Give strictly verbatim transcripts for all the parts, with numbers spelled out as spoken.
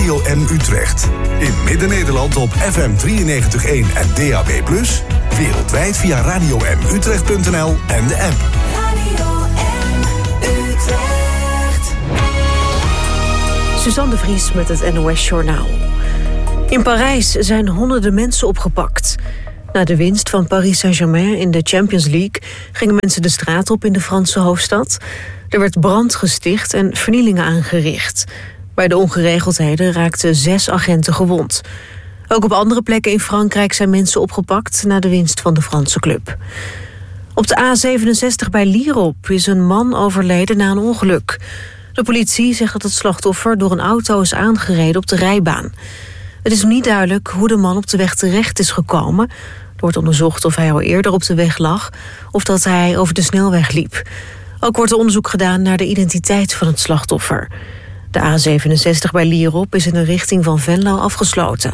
Radio M Utrecht. In Midden-Nederland op F M drieënnegentig komma één en D A B plus. Wereldwijd via radio m utrecht punt n l en de app. Radio M Utrecht. Suzanne de Vries met het N O S Journaal. In Parijs zijn honderden mensen opgepakt. Na de winst van Paris Saint-Germain in de Champions League gingen mensen de straat op in de Franse hoofdstad. Er werd brand gesticht en vernielingen aangericht. Bij de ongeregeldheden raakten zes agenten gewond. Ook op andere plekken in Frankrijk zijn mensen opgepakt na de winst van de Franse club. Op de A zevenenzestig bij Lierop is een man overleden na een ongeluk. De politie zegt dat het slachtoffer door een auto is aangereden op de rijbaan. Het is niet duidelijk hoe de man op de weg terecht is gekomen. Er wordt onderzocht of hij al eerder op de weg lag of dat hij over de snelweg liep. Ook wordt er onderzoek gedaan naar de identiteit van het slachtoffer. De A zevenenzestig bij Lierop is in de richting van Venlo afgesloten.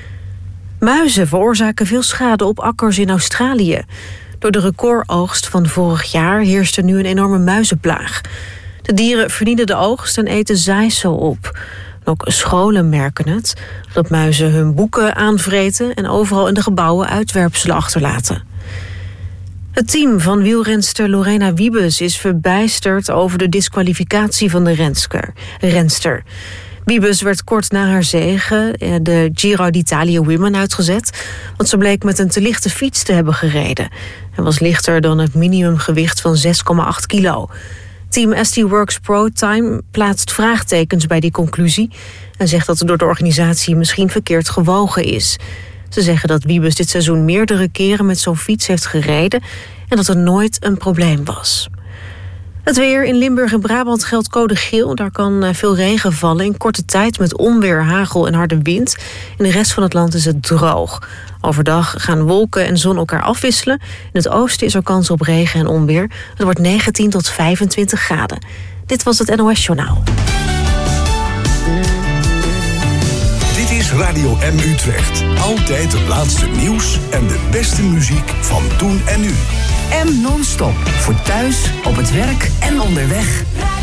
Muizen veroorzaken veel schade op akkers in Australië. Door de recordoogst van vorig jaar heerst er nu een enorme muizenplaag. De dieren verdienen de oogst en eten zaaisel op. Ook scholen merken het, dat muizen hun boeken aanvreten en overal in de gebouwen uitwerpselen achterlaten. Het team van wielrenster Lorena Wiebes is verbijsterd over de disqualificatie van de renster. renster. Wiebes werd kort na haar zege de Giro d'Italia Women uitgezet, want ze bleek met een te lichte fiets te hebben gereden. En was lichter dan het minimumgewicht van zes komma acht kilo. Team S T Works Pro Time plaatst vraagtekens bij die conclusie en zegt dat er door de organisatie misschien verkeerd gewogen is. Ze zeggen dat Wiebes dit seizoen meerdere keren met zo'n fiets heeft gereden en dat er nooit een probleem was. Het weer in Limburg en Brabant geldt code geel. Daar kan veel regen vallen in korte tijd met onweer, hagel en harde wind. In de rest van het land is het droog. Overdag gaan wolken en zon elkaar afwisselen. In het oosten is er kans op regen en onweer. Het wordt negentien tot vijfentwintig graden. Dit was het N O S Journaal. Dit is Radio M Utrecht. Altijd het laatste nieuws en de beste muziek van toen en nu. M non-stop. Voor thuis, op het werk en onderweg.